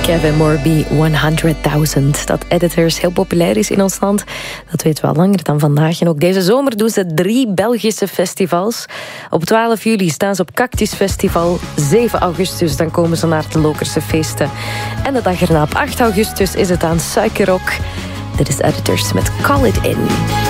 Kevin Morby, 100.000. Dat Editors heel populair is in ons land, dat weten we al langer dan vandaag. En ook deze zomer doen ze 3 Belgische festivals. Op 12 juli staan ze op Cactus Festival. 7 augustus dan komen ze naar de Lokerse feesten. En de dag erna, op 8 augustus, is het aan Suikerrok. Dit is Editors met Call It In.